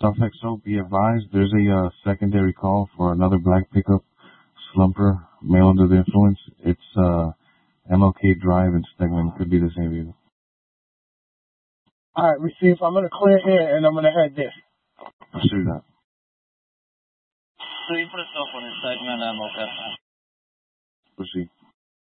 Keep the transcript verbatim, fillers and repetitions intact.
Suffolk Soap, be advised, there's a uh, secondary call for another black pickup slumper, male under the influence. It's uh, M L K Drive in Stegman. Could be the same vehicle. All right, receive. I'm going to clear here, and I'm going to head this. Pursue that. three for the Suffolk in Stegman, M L K. Proceed.